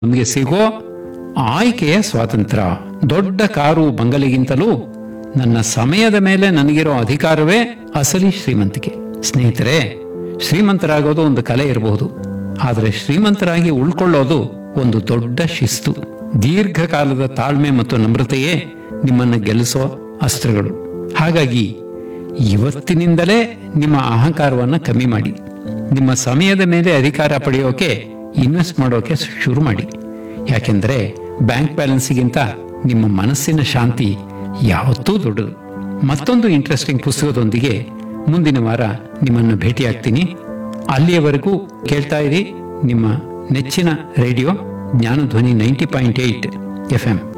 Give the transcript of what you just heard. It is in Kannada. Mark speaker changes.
Speaker 1: ನಮಗೆ ಸಿಗೋ ಆಯ್ಕೆಯ ಸ್ವಾತಂತ್ರ್ಯ. ದೊಡ್ಡ ಕಾರು ಬಂಗಲೆಗಿಂತಲೂ ನನ್ನ ಸಮಯದ ಮೇಲೆ ನನಗಿರೋ ಅಧಿಕಾರವೇ ಅಸಲಿ ಶ್ರೀಮಂತಿಕೆ. ಸ್ನೇಹಿತರೆ, ಶ್ರೀಮಂತರಾಗೋದು ಒಂದು ಕಲೆ ಇರಬಹುದು, ಆದರೆ ಶ್ರೀಮಂತರಾಗಿ ಉಳ್ಕೊಳ್ಳೋದು ಒಂದು ದೊಡ್ಡ ಶಿಸ್ತು. ದೀರ್ಘಕಾಲದ ತಾಳ್ಮೆ ಮತ್ತು ನಮ್ರತೆಯೇ ನಿಮ್ಮನ್ನು ಗೆಲ್ಲಿಸೋ ಅಸ್ತ್ರಗಳು. ಹಾಗಾಗಿ ಇವತ್ತಿನಿಂದಲೇ ನಿಮ್ಮ ಅಹಂಕಾರವನ್ನು ಕಮ್ಮಿ ಮಾಡಿ. ನಿಮ್ಮ ಸಮಯದ ಮೇಲೆ ಅಧಿಕಾರ ಪಡೆಯೋಕೆ ಇನ್ವೆಸ್ಟ್ ಮಾಡೋಕೆ ಶುರು ಮಾಡಿ. ಯಾಕೆಂದ್ರೆ ಬ್ಯಾಂಕ್ ಬ್ಯಾಲೆನ್ಸ್ಗಿಂತ ನಿಮ್ಮ ಮನಸ್ಸಿನ ಶಾಂತಿ ಯಾವತ್ತೂ ದೊಡ್ಡದು. ಮತ್ತೊಂದು ಇಂಟ್ರೆಸ್ಟಿಂಗ್ ಪುಸ್ತಕದೊಂದಿಗೆ ಮುಂದಿನ ವಾರ ನಿಮ್ಮನ್ನು ಭೇಟಿಯಾಗ್ತೀನಿ. ಅಲ್ಲಿಯವರೆಗೂ ಕೇಳ್ತಾ ಇರಿ ನಿಮ್ಮ ನೆಚ್ಚಿನ ರೇಡಿಯೋ ಜ್ಞಾನಧ್ವನಿ 90.8 FM.